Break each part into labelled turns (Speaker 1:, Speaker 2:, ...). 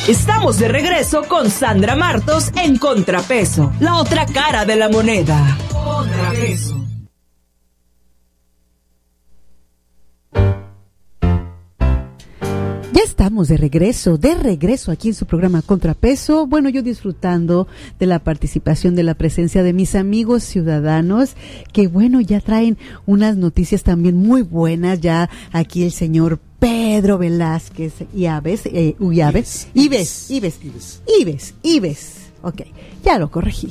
Speaker 1: Estamos de regreso con Sandra Martos en Contrapeso, la otra cara de la moneda. Contrapeso.
Speaker 2: Ya estamos de regreso aquí en su programa Contrapeso. Bueno, yo disfrutando de la participación, de la presencia de mis amigos ciudadanos, que bueno, ya traen unas noticias también muy buenas. Ya aquí el señor Pedro Velázquez Ives. Ok, ya lo corregí.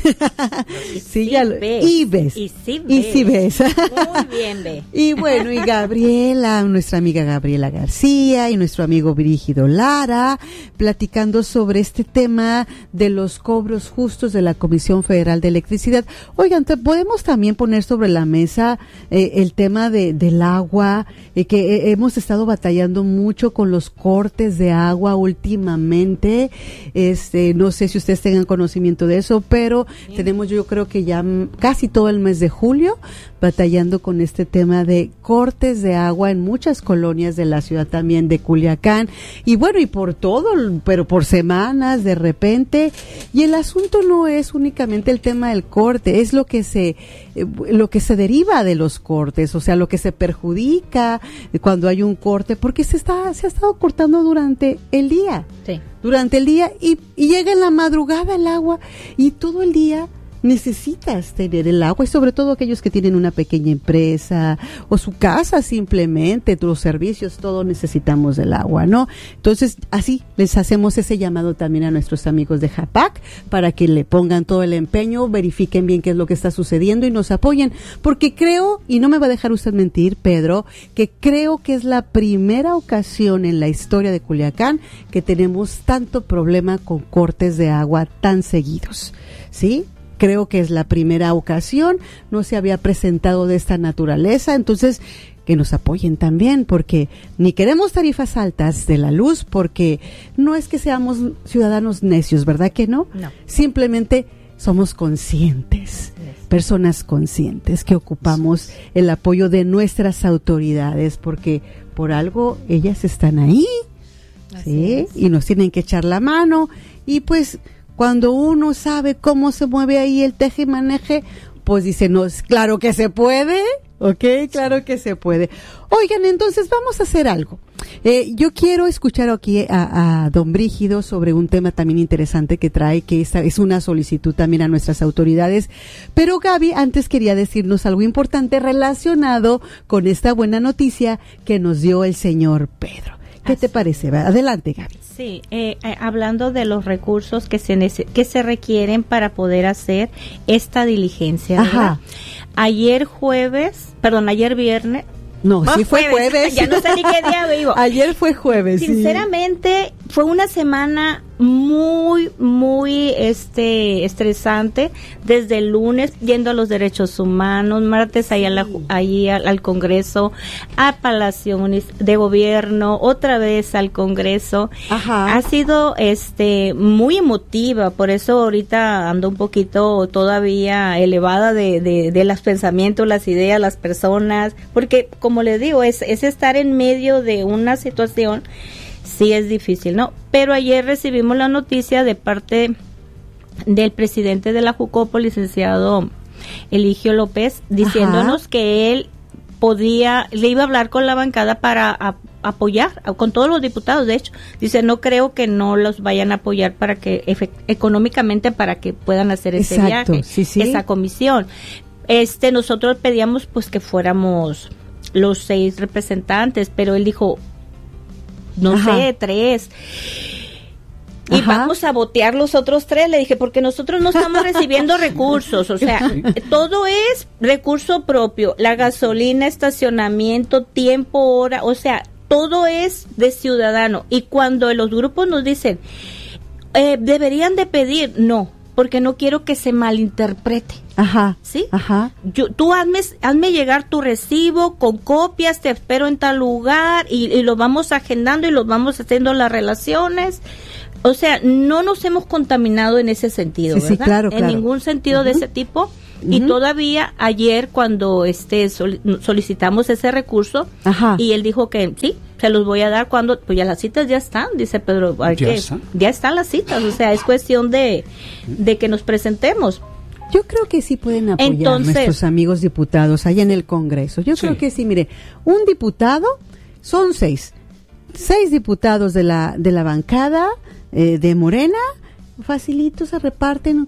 Speaker 2: Sí, ya lo Ives.
Speaker 3: Y sí ves. Muy bien, ve.
Speaker 2: Y bueno, y Gabriela, nuestra amiga Gabriela García y nuestro amigo Brígido Lara, platicando sobre este tema de los cobros justos de la Comisión Federal de Electricidad. Oigan, podemos también poner sobre la mesa el tema del agua, que hemos estado batallando mucho con los cortes de agua últimamente. No sé si ustedes tengan conocimiento de eso, pero tenemos, yo creo que ya casi todo el mes de julio batallando con este tema de cortes de agua en muchas colonias de la ciudad también de Culiacán, y bueno, y por todo, pero por semanas de repente. Y el asunto no es únicamente el tema del corte, es lo que se deriva de los cortes, o sea, lo que se perjudica cuando hay un corte, porque se ha estado cortando durante el día.
Speaker 3: Sí.
Speaker 2: Durante el día y llega en la madrugada el agua, y todo el día necesitas tener el agua, y sobre todo aquellos que tienen una pequeña empresa o su casa, simplemente los servicios, todos necesitamos del agua, ¿no? Entonces, así les hacemos ese llamado también a nuestros amigos de JAPAC para que le pongan todo el empeño, verifiquen bien qué es lo que está sucediendo y nos apoyen, porque creo, y no me va a dejar usted mentir, Pedro, que creo que es la primera ocasión en la historia de Culiacán que tenemos tanto problema con cortes de agua tan seguidos, ¿sí? Creo que es la primera ocasión, no se había presentado de esta naturaleza, entonces que nos apoyen también, porque ni queremos tarifas altas de la luz, porque no es que seamos ciudadanos necios, ¿verdad que no?
Speaker 3: No.
Speaker 2: Simplemente somos conscientes, personas conscientes que ocupamos el apoyo de nuestras autoridades, porque por algo ellas están ahí, ¿sí? Y nos tienen que echar la mano, y pues cuando uno sabe cómo se mueve ahí el teje y maneje, pues dice, no, claro que se puede, ¿ok? Claro que se puede. Oigan, entonces vamos a hacer algo. Yo quiero escuchar aquí a don Brígido sobre un tema también interesante que trae, que esta es una solicitud también a nuestras autoridades. Pero Gaby, antes quería decirnos algo importante relacionado con esta buena noticia que nos dio el señor Pedro. ¿Qué te parece? Adelante, Gaby.
Speaker 3: Sí, hablando de los recursos que se requieren para poder hacer esta diligencia, ¿verdad? Ayer viernes.
Speaker 2: No, sí fue jueves.
Speaker 3: Ya no sé ni qué día vivo.
Speaker 2: Ayer fue jueves.
Speaker 3: Sinceramente, fue una semana muy, muy estresante. Desde el lunes, yendo a los derechos humanos, martes allí al Congreso, a Palacio de Gobierno, otra vez al Congreso.
Speaker 2: Ajá.
Speaker 3: Ha sido muy emotiva, por eso ahorita ando un poquito todavía elevada de los pensamientos, las ideas, las personas, porque como les digo, es estar en medio de una situación. Sí es difícil, ¿no? Pero ayer recibimos la noticia de parte del presidente de la Jucopo, licenciado Eligio López, diciéndonos que él le iba a hablar con la bancada para apoyar, con todos los diputados, de hecho. Dice, no creo que no los vayan a apoyar para que económicamente para que puedan hacer ese viaje, esa comisión. Nosotros pedíamos pues que fuéramos los 6 representantes, pero él dijo, no sé, 3. Y vamos a botear los otros 3, le dije, porque nosotros no estamos recibiendo recursos, o sea, todo es recurso propio, la gasolina, estacionamiento, tiempo, hora, o sea, todo es de ciudadano. Y cuando los grupos nos dicen, deberían de pedir, no, porque no quiero que se malinterprete. ¿Sí? Tú hazme llegar tu recibo con copias, te espero en tal lugar y lo vamos agendando y lo vamos haciendo las relaciones. O sea, no nos hemos contaminado en ese sentido, ¿verdad?
Speaker 2: Sí, claro.
Speaker 3: En ningún sentido de ese tipo. Y todavía ayer cuando solicitamos ese recurso y él dijo que sí, se los voy a dar cuando, pues ya las citas ya están, dice Pedro, ya están las citas, o sea, es cuestión de que nos presentemos.
Speaker 2: Yo creo que sí pueden apoyar nuestros amigos diputados allá en el Congreso. Yo creo que sí, mire, un diputado son 6 diputados de la bancada de Morena, facilito se reparten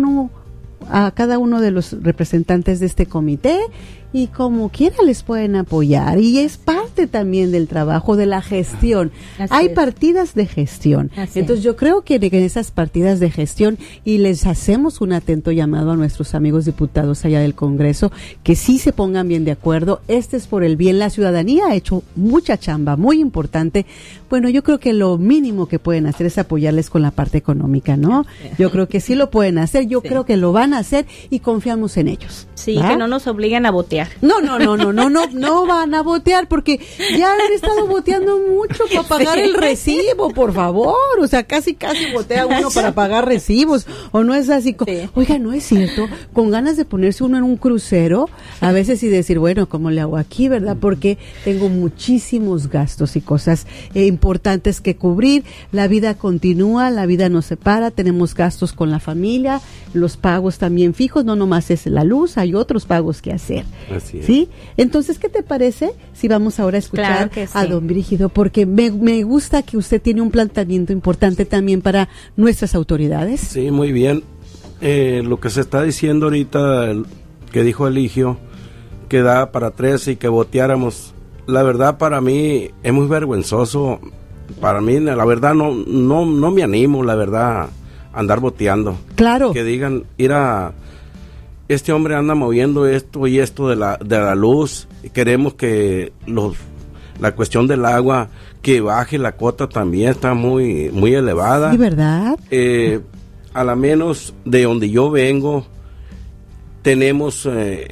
Speaker 2: a cada uno de los representantes de este comité y como quiera les pueden apoyar y es parte también del trabajo de la gestión. Hay partidas de gestión. Entonces yo creo que en esas partidas de gestión y les hacemos un atento llamado a nuestros amigos diputados allá del Congreso que sí se pongan bien de acuerdo. Este es por el bien. La ciudadanía ha hecho mucha chamba, muy importante. Bueno, yo creo que lo mínimo que pueden hacer es apoyarles con la parte económica, ¿no? Yo creo que sí lo pueden hacer, yo creo que lo van a hacer y confiamos en ellos.
Speaker 3: Sí, ¿verdad? Que no nos obliguen a votear.
Speaker 2: No van a votear porque ya han estado voteando mucho para pagar el recibo, por favor. O sea, casi votea uno para pagar recibos. O no es así. Oiga, no es cierto. Con ganas de ponerse uno en un crucero, a veces y decir, bueno, ¿cómo le hago aquí, verdad? Porque tengo muchísimos gastos y cosas importantes que cubrir. La vida continúa, la vida nos separa, tenemos gastos con la familia, los pagos también fijos, no nomás es la luz, hay otros pagos que hacer.
Speaker 4: Así es.
Speaker 2: ¿Sí? Entonces, ¿qué te parece si vamos ahora a escuchar a don Brígido? Porque me gusta que usted tiene un planteamiento importante también para nuestras autoridades.
Speaker 4: Sí, muy bien. Lo que se está diciendo ahorita, que dijo Eligio, que da para 13 y que voteáramos, la verdad para mí es muy vergonzoso. Para mí, la verdad, no me animo, la verdad, a andar voteando.
Speaker 2: Claro.
Speaker 4: Que digan, este hombre anda moviendo esto y esto de la luz, y queremos que la cuestión del agua, que baje la cuota también, está muy elevada.
Speaker 2: Sí, ¿verdad?
Speaker 4: A la menos de donde yo vengo, tenemos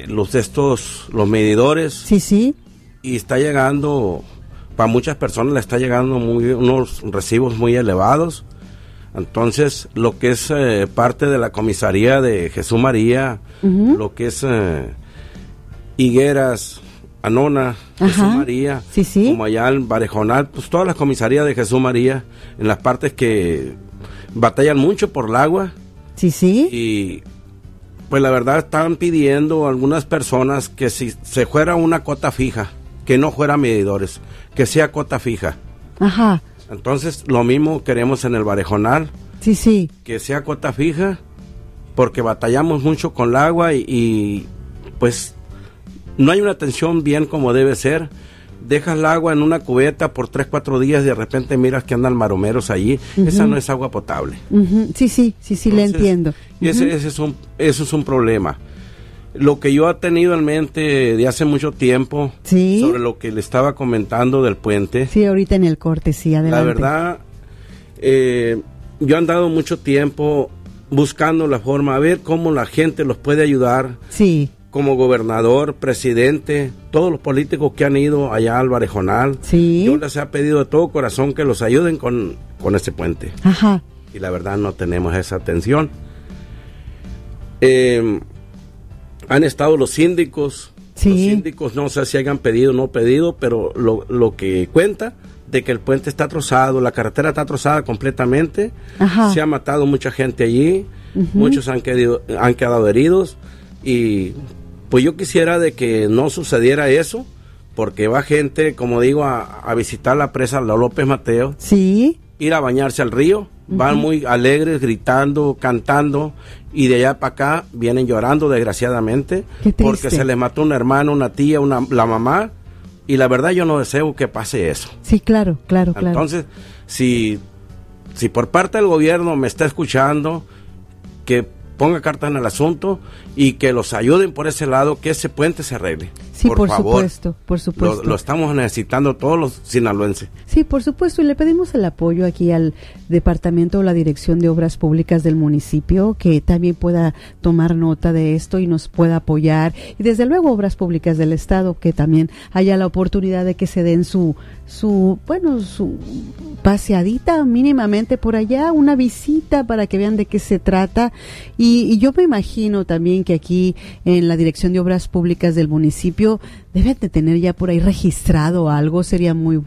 Speaker 4: los medidores.
Speaker 2: Sí.
Speaker 4: Y está llegando, para muchas personas le está llegando unos recibos muy elevados. Entonces, lo que es parte de la comisaría de Jesús María, lo que es Higueras, Anona, Jesús María, como allá en Barejonal, pues todas las comisarías de Jesús María, en las partes que batallan mucho por el agua.
Speaker 2: Sí.
Speaker 4: Y pues la verdad están pidiendo algunas personas que si se fuera una cuota fija, que no fuera medidores, que sea cuota fija.
Speaker 2: Ajá.
Speaker 4: Entonces, lo mismo queremos en el Barejonal.
Speaker 2: Sí.
Speaker 4: Que sea cuota fija, porque batallamos mucho con el agua y pues no hay una atención bien como debe ser. Dejas el agua en una cubeta por 3-4 días y de repente miras que andan maromeros allí. Esa no es agua potable.
Speaker 2: Sí, entonces, le entiendo.
Speaker 4: Ese es un problema. Lo que yo he tenido en mente de hace mucho tiempo, sobre lo que le estaba comentando del puente.
Speaker 2: Sí, ahorita en el corte, sí, adelante.
Speaker 4: La verdad, yo he andado mucho tiempo buscando la forma, a ver cómo la gente los puede ayudar.
Speaker 2: Sí.
Speaker 4: Como gobernador, presidente, todos los políticos que han ido allá al Barejonal.
Speaker 2: Sí.
Speaker 4: Yo les he pedido de todo corazón que los ayuden con ese puente.
Speaker 2: Ajá.
Speaker 4: Y la verdad no tenemos esa atención. Han estado los síndicos.
Speaker 2: Sí.
Speaker 4: Los síndicos no sé si hayan pedido o no pedido, pero lo que cuenta de que el puente está trozado, la carretera está trozada completamente.
Speaker 2: Ajá.
Speaker 4: Se ha matado mucha gente allí, muchos han quedado heridos y pues yo quisiera de que no sucediera eso, porque va gente, como digo, a visitar la presa López Mateo.
Speaker 2: Sí.
Speaker 4: Ir a bañarse al río. Van muy alegres, gritando, cantando, y de allá para acá vienen llorando, desgraciadamente, porque se les mató un hermano, una tía, la mamá, y la verdad yo no deseo que pase eso.
Speaker 2: Sí, claro.
Speaker 4: Entonces, si por parte del gobierno me está escuchando, que ponga carta en el asunto y que los ayuden por ese lado, que ese puente se arregle.
Speaker 2: Sí, por
Speaker 4: favor.
Speaker 2: supuesto.
Speaker 4: Lo estamos necesitando todos los sinaloenses.
Speaker 2: Sí, por supuesto, y le pedimos el apoyo aquí al Departamento o la Dirección de Obras Públicas del municipio, que también pueda tomar nota de esto y nos pueda apoyar. Y desde luego Obras Públicas del Estado, que también haya la oportunidad de que se den su paseadita mínimamente por allá, una visita para que vean de qué se trata. Y yo me imagino también que aquí en la Dirección de Obras Públicas del municipio deben de tener ya por ahí registrado algo, sería muy bueno.